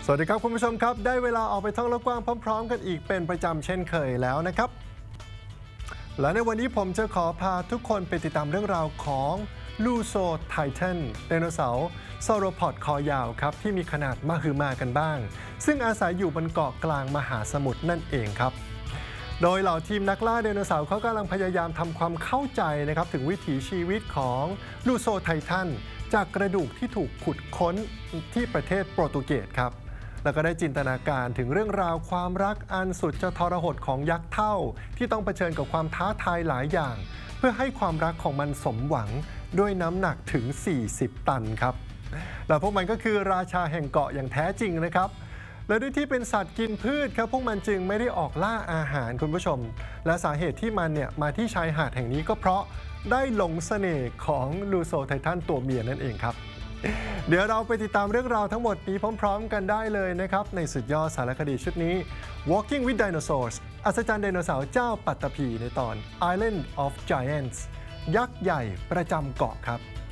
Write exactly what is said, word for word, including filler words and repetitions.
สวัสดีครับคุณผู้ชมครับได้เวลาออกไปท่องโลกกว้างพร้อมๆกันอีกเป็นประจำเช่นเคยแล้วนะครับและในวันนี้ผมจะขอพาทุกคนไปติดตามเรื่องราวของลูโซไททันไดโนเสาร์ซอโรพอดคอยาวครับที่มีขนาดมหึมากันบ้างซึ่งอาศัยอยู่บนเกาะกลางมหาสมุทรนั่นเองครับโดยเหล่าทีมนักล่าไดโนเสาร์เขากำลังพยายามทำความเข้าใจนะครับถึงวิถีชีวิตของลูโซไททันจากกระดูกที่ถูกขุดค้นที่ประเทศโปรตุเกสครับแล้วก็ได้จินตนาการถึงเรื่องราวความรักอันสุดจะทรหดของยักษ์เท่าที่ต้องเผชิญกับความท้าทายหลายอย่างเพื่อให้ความรักของมันสมหวังด้วยน้ำหนักถึงสี่สิบตันครับและพวกมันก็คือราชาแห่งเกาะอย่างแท้จริงนะครับและด้วยที่เป็นสัตว์กินพืชครับพวกมันจึงไม่ได้ออกล่าอาหารคุณผู้ชมและสาเหตุที่มันเนี่ยมาที่ชายหาดแห่งนี้ก็เพราะได้หลงเสน่ห์ของลูโซไททันตัวเมียนั่นเองครับเดี๋ยวเราไปติดตามเรื่องราวทั้งหมดนี้พร้อมๆกันได้เลยนะครับในสุดยอดสารคดีชุดนี้ Walking with Dinosaurs อัศจรรย์ไดโนเสาร์เจ้าปัตตภีในตอน Island of Giants ยักษ์ใหญ่ประจำเกาะครับ